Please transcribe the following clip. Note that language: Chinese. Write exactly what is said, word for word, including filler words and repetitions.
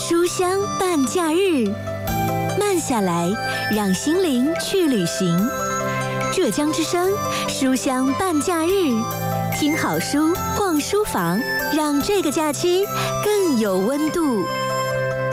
书香伴假日，慢下来，让心灵去旅行。浙江之声书香伴假日，听好书，逛书房，让这个假期更有温度。